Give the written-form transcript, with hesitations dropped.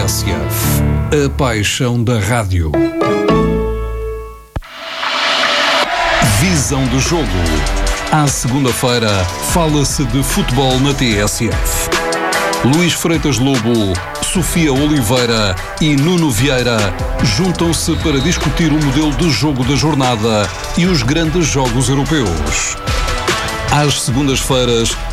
TSF. A paixão da rádio. Visão do jogo. À segunda-feira, fala-se de futebol na TSF. Luís Freitas Lobo, Sofia Oliveira e Nuno Vieira juntam-se para discutir o modelo de jogo da jornada e os grandes jogos europeus. Às segundas-feiras,